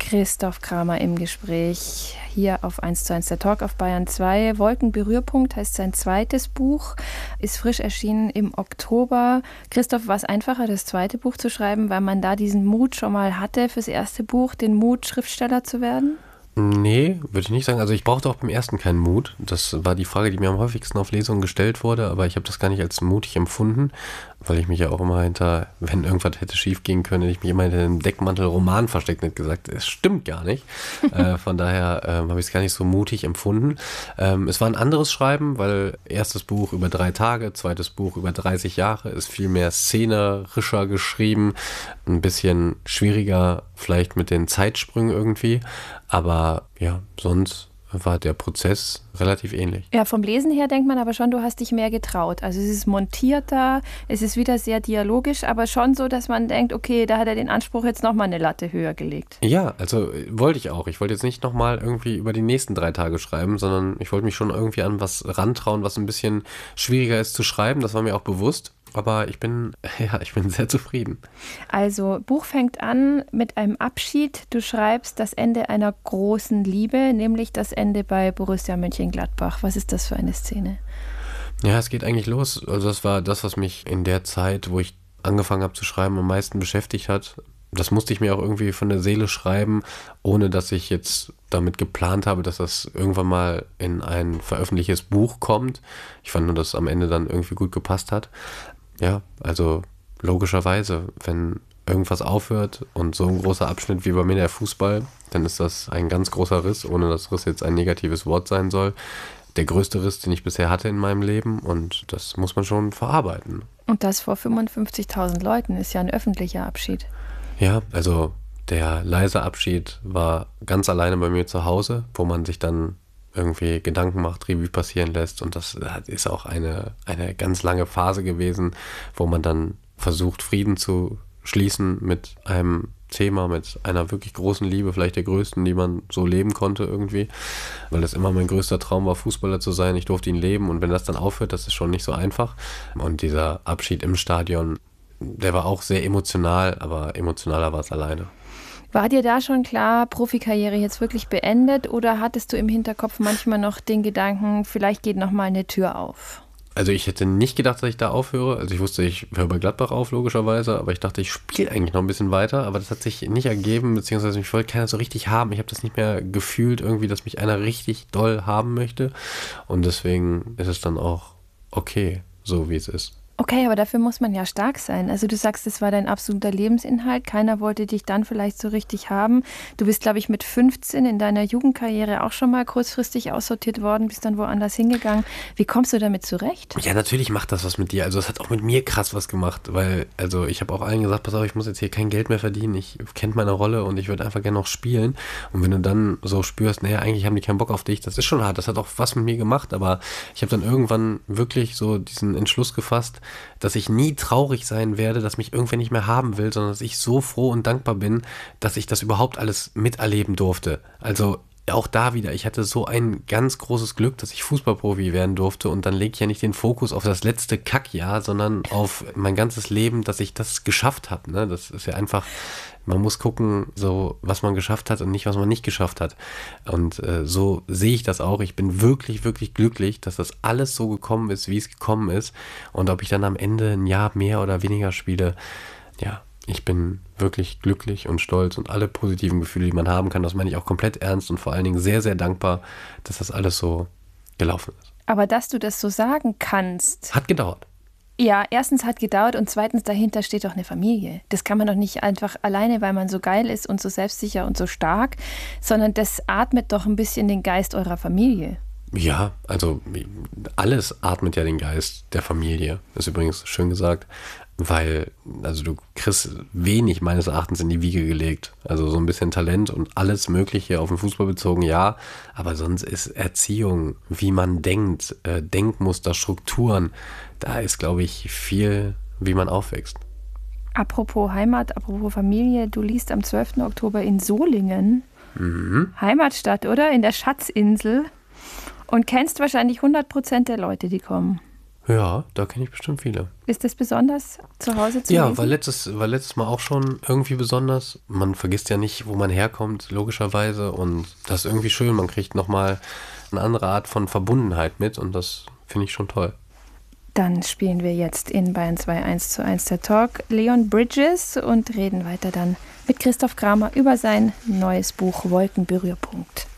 Christoph Kramer im Gespräch hier auf 1:1 der Talk auf Bayern 2. Wolkenberührpunkt heißt sein zweites Buch, ist frisch erschienen im Oktober. Christoph, war es einfacher, das zweite Buch zu schreiben, weil man da diesen Mut schon mal hatte fürs erste Buch, den Mut, Schriftsteller zu werden? Nee, würde ich nicht sagen. Also ich brauchte auch beim ersten keinen Mut. Das war die Frage, die mir am häufigsten auf Lesungen gestellt wurde, aber ich habe das gar nicht als mutig empfunden, weil ich mich ja auch immer wenn irgendwas hätte schief gehen können, hätte ich mich immer hinter dem Deckmantel Roman versteckt und gesagt, es stimmt gar nicht. Von daher habe ich es gar nicht so mutig empfunden. Es war ein anderes Schreiben, weil erstes Buch über 3 Tage, zweites Buch über 30 Jahre, ist viel mehr szenerischer geschrieben, ein bisschen schwieriger vielleicht mit den Zeitsprüngen irgendwie, aber ja, sonst war der Prozess relativ ähnlich. Ja, vom Lesen her denkt man aber schon, du hast dich mehr getraut. Also es ist montierter, es ist wieder sehr dialogisch, aber schon so, dass man denkt, okay, da hat er den Anspruch jetzt nochmal eine Latte höher gelegt. Ja, also wollte ich auch. Ich wollte jetzt nicht nochmal irgendwie über die nächsten 3 Tage schreiben, sondern ich wollte mich schon irgendwie an was rantrauen, was ein bisschen schwieriger ist zu schreiben. Das war mir auch bewusst. Aber ich bin sehr zufrieden. Also, Buch fängt an mit einem Abschied. Du schreibst das Ende einer großen Liebe, nämlich das Ende bei Borussia Mönchengladbach. Was ist das für eine Szene? Ja, es geht eigentlich los. Also das war das, was mich in der Zeit, wo ich angefangen habe zu schreiben, am meisten beschäftigt hat. Das musste ich mir auch irgendwie von der Seele schreiben, ohne dass ich jetzt damit geplant habe, dass das irgendwann mal in ein veröffentlichtes Buch kommt. Ich fand nur, dass es am Ende dann irgendwie gut gepasst hat. Ja, also logischerweise, wenn irgendwas aufhört und so ein großer Abschnitt wie bei mir der Fußball, dann ist das ein ganz großer Riss, ohne dass Riss jetzt ein negatives Wort sein soll. Der größte Riss, den ich bisher hatte in meinem Leben, und das muss man schon verarbeiten. Und das vor 55.000 Leuten ist ja ein öffentlicher Abschied. Ja, also der leise Abschied war ganz alleine bei mir zu Hause, wo man sich dann irgendwie Gedanken macht, Revue passieren lässt, und das ist auch eine ganz lange Phase gewesen, wo man dann versucht, Frieden zu schließen mit einem Thema, mit einer wirklich großen Liebe, vielleicht der größten, die man so leben konnte irgendwie, weil das immer mein größter Traum war, Fußballer zu sein. Ich durfte ihn leben, und wenn das dann aufhört, das ist schon nicht so einfach. Und dieser Abschied im Stadion, der war auch sehr emotional, aber emotionaler war es alleine. War dir da schon klar, Profikarriere jetzt wirklich beendet, oder hattest du im Hinterkopf manchmal noch den Gedanken, vielleicht geht noch mal eine Tür auf? Also ich hätte nicht gedacht, dass ich da aufhöre. Also ich wusste, ich höre bei Gladbach auf, logischerweise, aber ich dachte, ich spiele eigentlich noch ein bisschen weiter, aber das hat sich nicht ergeben, beziehungsweise mich wollte keiner so richtig haben. Ich habe das nicht mehr gefühlt irgendwie, dass mich einer richtig doll haben möchte, und deswegen ist es dann auch okay, so wie es ist. Okay, aber dafür muss man ja stark sein. Also du sagst, das war dein absoluter Lebensinhalt. Keiner wollte dich dann vielleicht so richtig haben. Du bist, glaube ich, mit 15 in deiner Jugendkarriere auch schon mal kurzfristig aussortiert worden, bist dann woanders hingegangen. Wie kommst du damit zurecht? Ja, natürlich macht das was mit dir. Also es hat auch mit mir krass was gemacht, weil also ich habe auch allen gesagt, pass auf, ich muss jetzt hier kein Geld mehr verdienen. Ich kenne meine Rolle und ich würde einfach gerne noch spielen. Und wenn du dann so spürst, naja, eigentlich haben die keinen Bock auf dich, das ist schon hart. Das hat auch was mit mir gemacht, aber ich habe dann irgendwann wirklich so diesen Entschluss gefasst, dass ich nie traurig sein werde, dass mich irgendwer nicht mehr haben will, sondern dass ich so froh und dankbar bin, dass ich das überhaupt alles miterleben durfte. Also auch da wieder, ich hatte so ein ganz großes Glück, dass ich Fußballprofi werden durfte, und dann lege ich ja nicht den Fokus auf das letzte Kackjahr, sondern auf mein ganzes Leben, dass ich das geschafft habe. Ne? Das ist ja einfach, man muss gucken, so was man geschafft hat und nicht, was man nicht geschafft hat. Und so sehe ich das auch. Ich bin wirklich, wirklich glücklich, dass das alles so gekommen ist, wie es gekommen ist. Und ob ich dann am Ende ein Jahr mehr oder weniger spiele, ja, ich bin wirklich glücklich und stolz, und alle positiven Gefühle, die man haben kann, das meine ich auch komplett ernst, und vor allen Dingen sehr, sehr dankbar, dass das alles so gelaufen ist. Aber dass du das so sagen kannst... Hat gedauert. Ja, erstens hat gedauert, und zweitens dahinter steht doch eine Familie. Das kann man doch nicht einfach alleine, weil man so geil ist und so selbstsicher und so stark, sondern das atmet doch ein bisschen den Geist eurer Familie. Ja, also alles atmet ja den Geist der Familie, ist übrigens schön gesagt, weil also du kriegst wenig meines Erachtens in die Wiege gelegt. Also so ein bisschen Talent und alles Mögliche auf den Fußball bezogen, ja, aber sonst ist Erziehung, wie man denkt, Denkmuster, Strukturen, da ist, glaube ich, viel, wie man aufwächst. Apropos Heimat, apropos Familie, du liest am 12. Oktober in Solingen, Heimatstadt, oder? In der Schatzinsel, und kennst wahrscheinlich 100% der Leute, die kommen. Ja, da kenne ich bestimmt viele. Ist das besonders zu Hause zu lesen? Ja, war letztes Mal auch schon irgendwie besonders. Man vergisst ja nicht, wo man herkommt, logischerweise. Und das ist irgendwie schön. Man kriegt nochmal eine andere Art von Verbundenheit mit. Und das finde ich schon toll. Dann spielen wir jetzt in Bayern 2 1:1 der Talk Leon Bridges und reden weiter dann mit Christoph Kramer über sein neues Buch Wolkenberührpunkt.